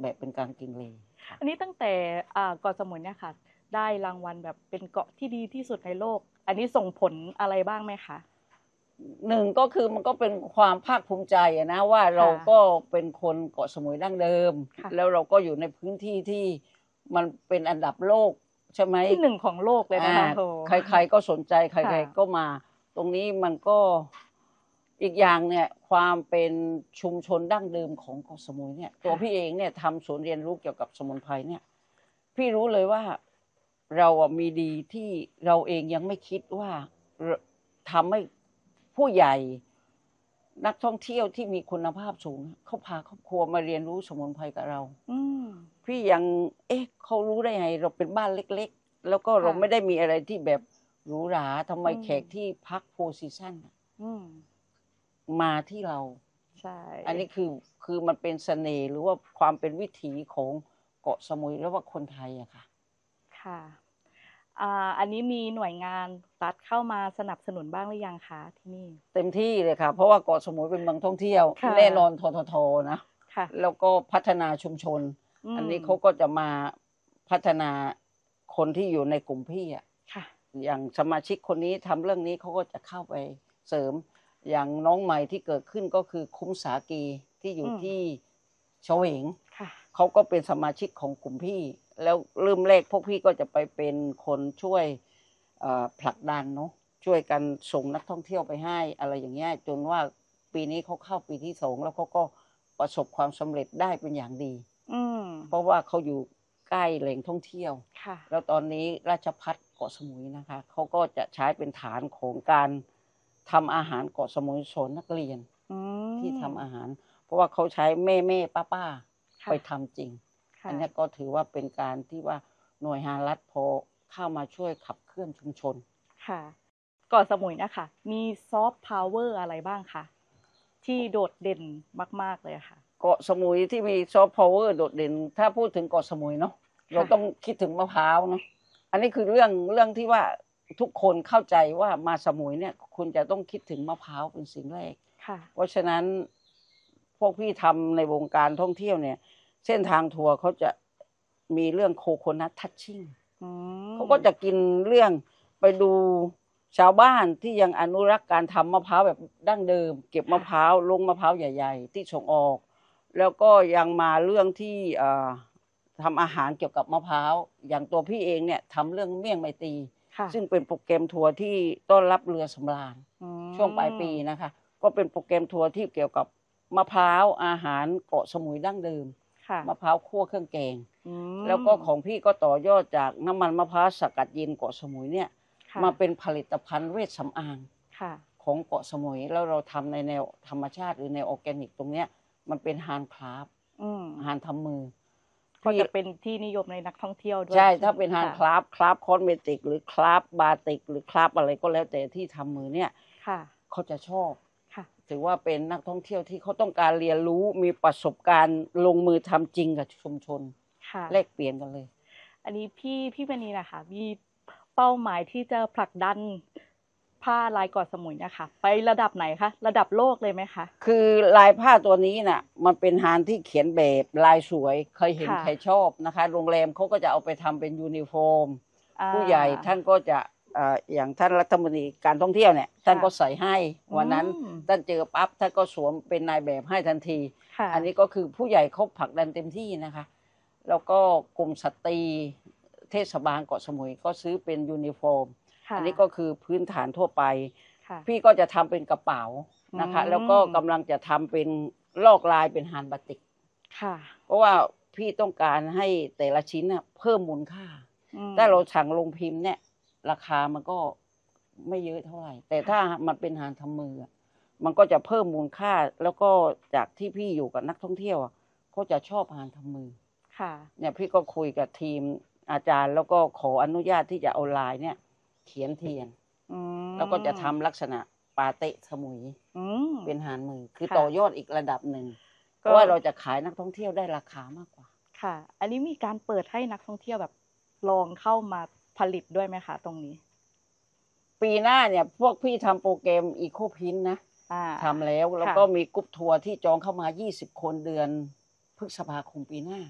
แบบเป็นกลางกินเลอันนี้ตั้งแต่เกาะสมุยเนี่ยค่ะได้รางวัลแบบเป็นเกาะที่ดีที่สุดในโลกอันนี้ส่งผลอะไรบ้างไหมคะหนึ่งก็คือมันก็เป็นความภาคภูมิใจนะว่าเราก็เป็นคนเกาะสมุยดั้งเดิมแล้วเราก็อยู่ในพื้นที่ที่มันเป็นอันดับโลกใช่ไหมที่หนึ่งของโลกเลยนะคะใครๆก็สนใจใครๆก็มาตรงนี้มันก็อีกอย่างเนี่ยความเป็นชุมชนดั้งเดิมของเกาะสมุยเนี่ยตัวพี่เองเนี่ยทำศูนย์เรียนรู้เกี่ยวกับสมุนไพรเนี่ยพี่รู้เลยว่าเรามีดีที่เราเองยังไม่คิดว่าทำให้ผู้ใหญ่นักท่องเที่ยวที่มีคุณภาพสูงเขาพาครอบครัวมาเรียนรู้สมุนไพรกับเราพี่ยังเขารู้ได้ไงเราเป็นบ้านเล็กๆแล้วก็เราไม่ได้มีอะไรที่แบบหรูหราทำไมแขกที่พักโฟร์ซีซั่นมาที่เราใช่อันนี้คือมันเป็นเสน่ห์หรือว่าความเป็นวิถีของเกาะสมุยแล้วว่าคนไทยอะค่ะค่ะอันนี้มีหน่วยงานรัฐเข้ามาสนับสนุนบ้างหรือยังคะที่นี่เต็มที่เลยค่ะเพราะว่าเกาะสมุยเป็นเมืองท่องเที่ยวแน่นอนทททนะแล้วก็พัฒนาชุมชนอันนี้เขาก็จะมาพัฒนาคนที่อยู่ในกลุ่มพี่อะอย่างสมาชิกคนนี้ทำเรื่องนี้เขาก็จะเข้าไปเสริมอย่างน้องใหม่ที่เกิดขึ้นก็คือคุ้มสากีที่อยู่ที่เฉวงเขาก็เป็นสมาชิกของกลุ่มพี่แล้วเริ่มแรกพวกพี่ก็จะไปเป็นคนช่วยผลักดันเนาะช่วยกันส่งนักท่องเที่ยวไปให้อะไรอย่างเงี้ยจนว่าปีนี้เขาเข้าปีที่2แล้วเขาก็ประสบความสำเร็จได้เป็นอย่างดีเพราะว่าเขาอยู่ใกล้แหล่งท่องเที่ยวแล้วตอนนี้ราชภัฏเกาะสมุยนะคะเขาก็จะใช้เป็นฐานของการทำอาหารเกาะสมุยสอนนักเรียนที่ทำอาหารเพราะว่าเขาใช้แม่ป้าไปทำจริงอันนี้ก็ถือว่าเป็นการที่ว่าหน่วยงานรัฐพอเข้ามาช่วยขับเคลื่อนชุมชนค่ะเกาะสมุยนะคะมีซอฟต์พาวเวอร์อะไรบ้างคะที่โดดเด่นมากๆเลยค่ะเกาะสมุยที่มีซอฟต์พาวเวอร์โดดเด่นถ้าพูดถึงเกาะสมุยเนาะเราต้องคิดถึงมะพร้าวเนาะอันนี้คือเรื่องที่ว่าทุกคนเข้าใจว่ามาสมุยเนี่ยคุณจะต้องคิดถึงมะพร้าวเป็นสิ่งแรกเพราะฉะนั้นพวกพี่ทำในวงการท่องเที่ยวเนี่ยเส้นทางทัวร์เขาจะมีเรื่องโคโคนัททัชชิ่งเขาก็จะกินเรื่องไปดูชาวบ้านที่ยังอนุรักษ์การทำมะพร้าวแบบดั้งเดิมเก็บมะพร้าวลงมะพร้าวใหญ่ๆที่ส่งออกแล้วก็ยังมาเรื่องที่ทำอาหารเกี่ยวกับมะพร้าวอย่างตัวพี่เองเนี่ยทำเรื่องเมี่ยงไมตรีซึ่งเป็นโปรแกรมทัวร์ที่ต้อนรับเรือสำราญช่วงปลายปีนะคะก็เป็นโปรแกรมทัวร์ที่เกี่ยวกับมะพร้าวอาหารเกาะสมุยดั้งเดิมมะพร้าวคั่วเครื่องแกงแล้วก็ของพี่ก็ต่อยอดจากน้ำมันมะพร้าวสกัดเย็นเกาะสมุยเนี่ยมาเป็นผลิตภัณฑ์เวชสำอางของเกาะสมุยแล้วเราทำในแนวธรรมชาติหรือแนวออร์แกนิกตรงเนี้ยมันเป็นฮานด์คราฟต์ฮานด์ทำมือก็จะเป็นที่นิยมในนักท่องเที่ยวด้วยใช่ถ้าเป็นฮานด์คราฟต์คอสเมติกหรือคราฟต์บาติกหรือคราฟต์อะไรก็แล้วแต่ที่ทำมือเนี่ยเขาจะชอบถือว่าเป็นนักท่องเที่ยวที่เขาต้องการเรียนรู้มีประสบการณ์ลงมือทำจริงกับชุมชนแลกเปลี่ยนกันเลยอันนี้พี่มณีนะคะมีเป้าหมายที่จะผลักดันผ้าลายเกาะสมุยนะคะไประดับไหนคะระดับโลกเลยไหมคะคือลายผ้าตัวนี้น่ะมันเป็นฮานที่เขียนแบบลายสวยเคยเห็นใครชอบนะคะโรงแรมเขาก็จะเอาไปทำเป็นยูนิฟอร์มผู้ใหญ่ท่านก็จะอย่างท่านรัฐมนตรีการท่องเที่ยวเนี่ยท่านก็ใส่ให้วันนั้นท่านเจอปั๊บท่านก็สวมเป็นนายแบบให้ทันทีอันนี้ก็คือผู้ใหญ่เขาผลักดันเต็มที่นะคะแล้วก็กลุ่มสตรีเทศบาลเกาะสมุยก็ซื้อเป็นยูนิฟอร์มอันนี้ก็คือพื้นฐานทั่วไปพี่ก็จะทำเป็นกระเป๋านะคะแล้วก็กำลังจะทำเป็นลอกลายเป็นฮานบาติกเพราะว่าพี่ต้องการให้แต่ละชิ้นเพิ่มมูลค่าถ้าเราสั่งลงพิมพ์เนี่ยราคามันก็ไม่เยอะเท่าไหร่แต่ถ้ามันเป็นฮานทำมือมันก็จะเพิ่มมูลค่าแล้วก็จากที่พี่อยู่กับนักท่องเที่ยวก็จะชอบฮานทำมือเนี่ยพี่ก็คุยกับทีมอาจารย์แล้วก็ขออนุญาตที่จะเอาลายเนี่ยเขียนเทียนแล้วก็จะทำลักษณะปาเตะสมุยเป็นฮานมือคือต่อยอดอีกระดับหนึ่งเพราะว่าเราจะขายนักท่องเที่ยวได้ราคามากกว่าค่ะอันนี้มีการเปิดให้นักท่องเที่ยวแบบลองเข้ามาผลิตด้วยไหมคะตรงนี้ปีหน้าเนี่ยพวกพี่ทำโปรแกรมอีโคพินนะทำแล้วก็มีกรุ๊ปทัวร์ที่จองเข้ามา20 คนเดือนพฤษภาคมปีหน้า